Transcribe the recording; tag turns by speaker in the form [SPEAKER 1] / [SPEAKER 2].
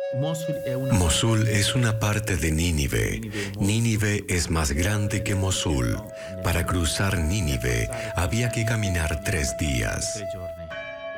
[SPEAKER 1] Mosul es una parte de Nínive. Nínive es más grande que Mosul. Para cruzar Nínive había que caminar 3 días.